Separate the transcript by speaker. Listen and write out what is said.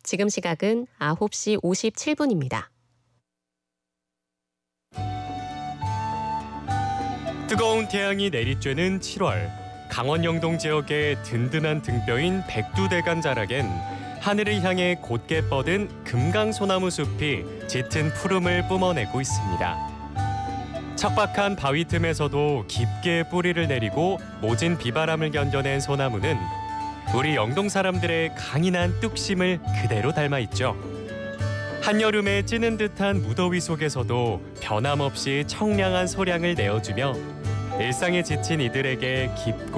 Speaker 1: 지금 시각은 9시 57분입니다.
Speaker 2: 뜨거운 태양이 내리쬐는 7월. 강원 영동 지역의 든든한 등뼈인 백두대간 자락엔 하늘을 향해 곧게 뻗은 금강소나무 숲이 짙은 푸름을 뿜어내고 있습니다. 척박한 바위 틈에서도 깊게 뿌리를 내리고 모진 비바람을 견뎌낸 소나무는 우리 영동 사람들의 강인한 뚝심을 그대로 닮아 있죠. 한여름에 찌는 듯한 무더위 속에서도 변함없이 청량한 소량을 내어주며 일상에 지친 이들에게 깊고